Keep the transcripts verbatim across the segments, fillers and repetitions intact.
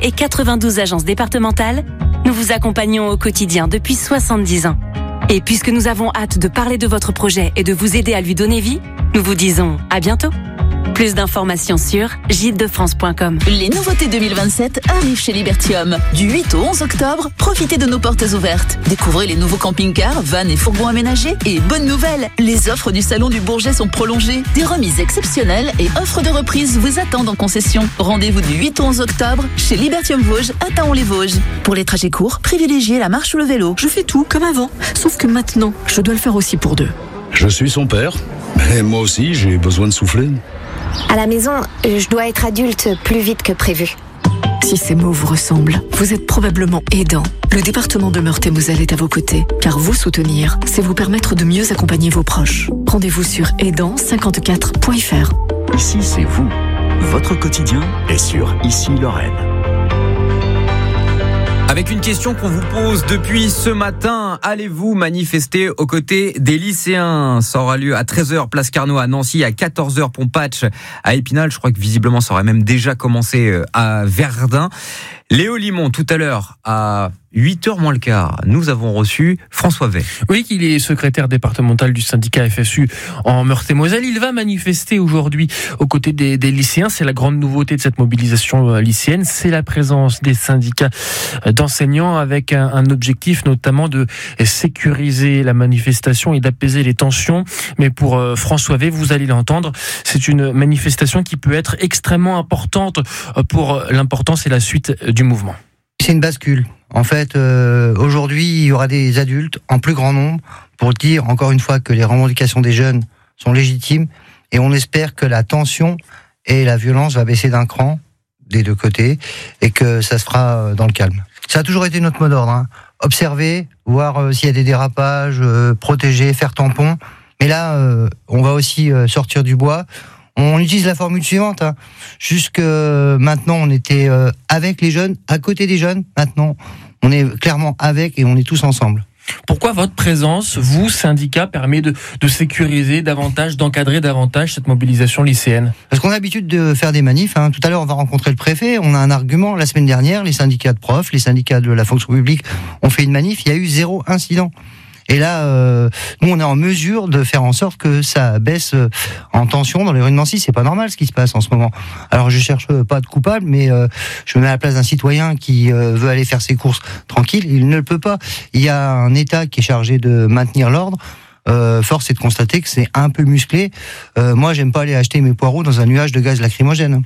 et quatre-vingt-douze agences départementales, nous vous accompagnons au quotidien depuis soixante-dix ans. Et puisque nous avons hâte de parler de votre projet et de vous aider à lui donner vie, nous vous disons à bientôt. Plus d'informations sur gîtes de france point com. Les nouveautés deux mille vingt-sept arrivent chez Libertium. Du huit au onze octobre, profitez de nos portes ouvertes. Découvrez les nouveaux camping-cars, vannes et fourgons aménagés. Et bonne nouvelle, les offres du Salon du Bourget sont prolongées. Des remises exceptionnelles et offres de reprise vous attendent en concession. Rendez-vous du huit au onze octobre chez Libertium Vosges à Taon-les-Vosges. Pour les trajets courts, privilégiez la marche ou le vélo. Je fais tout comme avant, sauf que maintenant, je dois le faire aussi pour deux. Je suis son père, et moi aussi j'ai besoin de souffler. À la maison, je dois être adulte plus vite que prévu. Si ces mots vous ressemblent, vous êtes probablement aidant. Le département de Meurthe-et-Moselle est à vos côtés, car vous soutenir, c'est vous permettre de mieux accompagner vos proches. Rendez-vous sur aidant cinquante-quatre point f r. Ici, c'est vous. Votre quotidien est sur Ici Lorraine. Avec une question qu'on vous pose depuis ce matin, allez-vous manifester aux côtés des lycéens ? Ça aura lieu à treize heures, place Carnot à Nancy, à quatorze heures, Pompatch à Épinal. Je crois que visiblement ça aurait même déjà commencé à Verdun. Léo Limon, tout à l'heure, à huit heures moins le quart, nous avons reçu François Vey. Oui, il est secrétaire départemental du syndicat F S U en Meurthe-et-Moselle. Il va manifester aujourd'hui aux côtés des, des lycéens. C'est la grande nouveauté de cette mobilisation lycéenne. C'est la présence des syndicats d'enseignants avec un, un objectif notamment de sécuriser la manifestation et d'apaiser les tensions. Mais pour euh, François Vey, vous allez l'entendre, c'est une manifestation qui peut être extrêmement importante pour l'importance et la suite du mouvement. C'est une bascule. En fait, euh, aujourd'hui, il y aura des adultes en plus grand nombre pour dire encore une fois que les revendications des jeunes sont légitimes et on espère que la tension et la violence va baisser d'un cran des deux côtés et que ça se fera dans le calme. Ça a toujours été notre mot d'ordre, hein. Observer, voir euh, s'il y a des dérapages, euh, protéger, faire tampon. Mais là, euh, on va aussi euh, sortir du bois. On utilise la formule suivante. Hein. Jusque maintenant, on était euh, avec les jeunes, à côté des jeunes. Maintenant, on est clairement avec et on est tous ensemble. Pourquoi votre présence, vous, syndicat, permet de, de sécuriser davantage, d'encadrer davantage cette mobilisation lycéenne ? Parce qu'on a l'habitude de faire des manifs. Hein. Tout à l'heure, on va rencontrer le préfet. On a un argument. La semaine dernière, les syndicats de profs, les syndicats de la fonction publique ont fait une manif. Il y a eu zéro incident. Et là, euh, nous, on est en mesure de faire en sorte que ça baisse euh, en tension dans les rues de Nancy. C'est pas normal ce qui se passe en ce moment. Alors, je cherche pas de coupable, mais euh, je me mets à la place d'un citoyen qui euh, veut aller faire ses courses tranquille. Il ne le peut pas. Il y a un État qui est chargé de maintenir l'ordre. Euh, force est de constater que c'est un peu musclé. Euh, moi, j'aime pas aller acheter mes poireaux dans un nuage de gaz lacrymogène.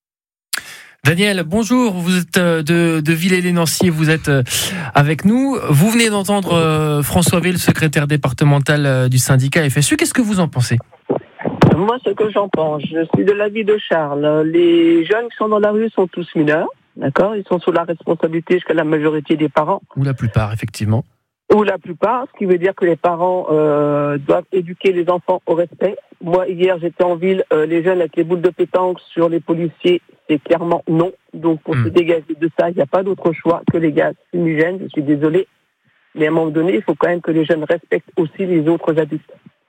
Daniel, bonjour, vous êtes de, de Villers-lès-Nancy, vous êtes avec nous. Vous venez d'entendre euh, François Vey, le secrétaire départemental du syndicat F S U. Qu'est-ce que vous en pensez ? Moi, ce que j'en pense, je suis de l'avis de Charles. Les jeunes qui sont dans la rue sont tous mineurs, d'accord ? Ils sont sous la responsabilité jusqu'à la majorité des parents. Ou la plupart, effectivement. Ou la plupart, ce qui veut dire que les parents euh, doivent éduquer les enfants au respect. Moi, hier, j'étais en ville, euh, les jeunes avec les boules de pétanque sur les policiers, c'est clairement non. Donc, pour mmh. se dégager de ça, il n'y a pas d'autre choix que les gaz fumigènes. Je suis désolée. Mais à un moment donné, il faut quand même que les jeunes respectent aussi les autres adultes.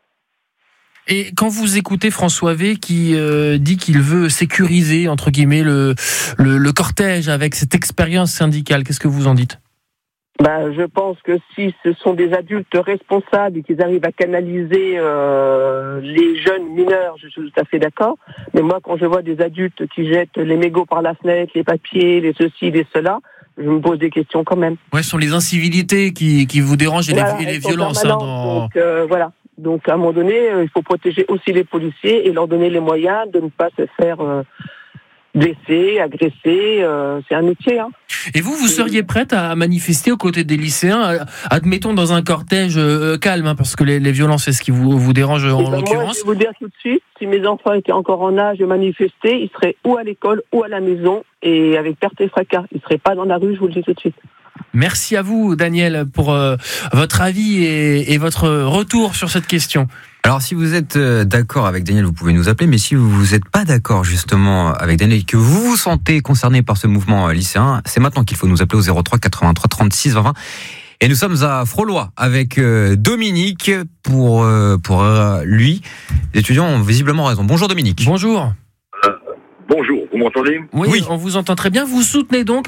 Et quand vous écoutez François Vey qui euh, dit qu'il veut sécuriser, entre guillemets, le, le, le cortège avec cette expérience syndicale, qu'est-ce que vous en dites ? Ben, je pense que si ce sont des adultes responsables et qu'ils arrivent à canaliser euh, les jeunes mineurs, je suis tout à fait d'accord. Mais moi, quand je vois des adultes qui jettent les mégots par la fenêtre, les papiers, les ceci, les cela, je me pose des questions quand même. Ouais, ce sont les incivilités qui, qui vous dérangent et voilà, les, et les violences. Hein, dans... Donc euh, voilà. Donc à un moment donné, euh, il faut protéger aussi les policiers et leur donner les moyens de ne pas se faire euh, blesser, agresser. Euh, c'est un métier. Hein. Et vous, vous seriez prête à manifester aux côtés des lycéens, admettons dans un cortège euh, calme, hein, parce que les, les violences, c'est ce qui vous, vous dérange en ben l'occurrence. Moi, je vais vous dire tout de suite, si mes enfants étaient encore en âge de manifester, ils seraient ou à l'école ou à la maison, et avec perte et fracas. Ils ne seraient pas dans la rue, je vous le dis tout de suite. Merci à vous, Daniel, pour euh, votre avis et, et votre retour sur cette question. Alors, si vous êtes d'accord avec Daniel, vous pouvez nous appeler, mais si vous n'êtes pas d'accord justement avec Daniel et que vous vous sentez concerné par ce mouvement lycéen, c'est maintenant qu'il faut nous appeler au zéro trois quatre-vingt-trois trente-six vingt. Et nous sommes à Frolois avec Dominique pour, pour lui. Les étudiants ont visiblement raison. Bonjour Dominique. Bonjour. Euh, bonjour, vous m'entendez ? oui, oui, on vous entend très bien. Vous soutenez donc